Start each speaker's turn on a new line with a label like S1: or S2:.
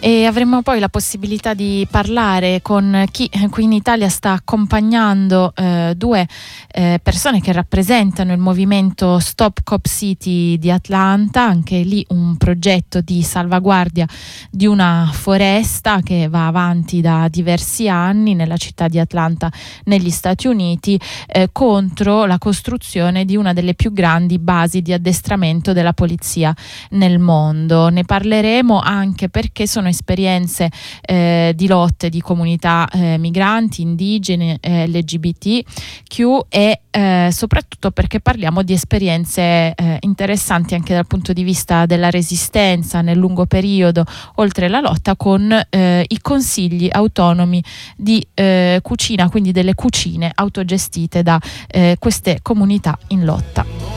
S1: e avremo poi la possibilità di parlare con chi qui in Italia sta accompagnando due persone che rappresentano il movimento Stop Cop City di Atlanta, anche lì un progetto di salvaguardia di una foresta che va avanti da diversi anni nella città di Atlanta negli Stati Uniti, contro la costruzione di una delle più grandi basi di addestramento della polizia nel mondo. Ne parleremo anche perché sono esperienze di lotte di comunità migranti, indigene, LGBTQ e soprattutto perché parliamo di esperienze interessanti anche dal punto di vista della resistenza nel lungo periodo, oltre la lotta, con i consigli autonomi di cucina, quindi delle cucine autogestite da queste comunità in lotta.